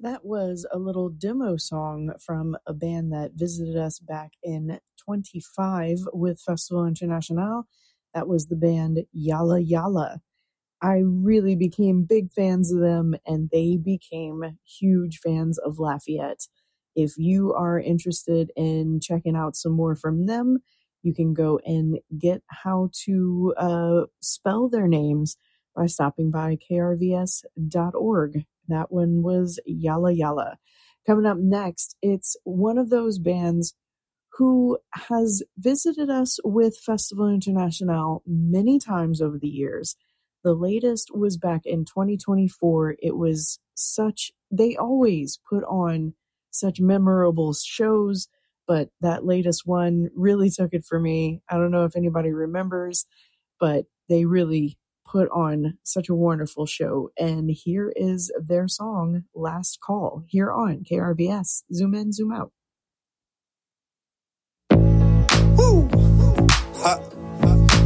That was a little demo song from a band that visited us back in 25 with Festival International. That was the band Yalla Yalla. I really became big fans of them, and they became huge fans of Lafayette. If you are interested in checking out some more from them, you can go and get how to spell their names by stopping by krvs.org. That one was Yalla Yalla. Coming up next, it's one of those bands who has visited us with Festival International many times over the years. The latest was back in 2024. It was they always put on such memorable shows, but that latest one really took it for me. I don't know if anybody remembers, but they really put on such a wonderful show. And here is their song, Last Call, here on KRVS. Zoom in, zoom out. Woo! Ha.